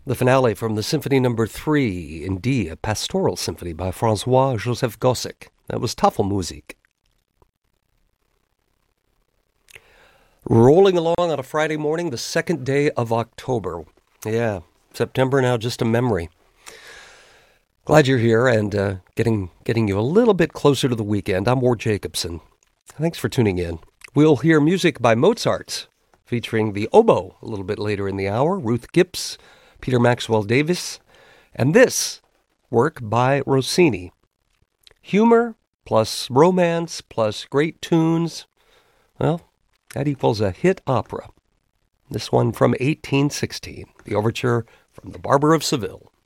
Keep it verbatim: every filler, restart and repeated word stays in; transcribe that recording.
The finale from the Symphony Number Three in D, a pastoral symphony by Francois-Joseph Gossec. That was Tafelmusik. Rolling along on a Friday morning, the second day of October. Yeah, September now just a memory. Glad you're here and uh, getting getting you a little bit closer to the weekend. I'm Ward Jacobson. Thanks for tuning in. We'll hear music by Mozart, featuring the oboe a little bit later in the hour, Ruth Gibbs, Peter Maxwell Davies, and this work by Rossini. Humor plus romance plus great tunes, well, that equals a hit opera. This one from eighteen sixteen, the overture from The Barber of Seville.